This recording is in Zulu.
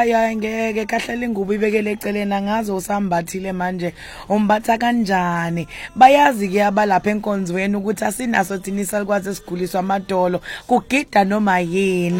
ya ngeke kahlela ingubo ibekele eceleni angazi usambathile manje umbatha kanjani bayazi ke abalapha enkonzweni ukuthi asinaso thina isalukwazi esiguliswa amadolo kugida noma yini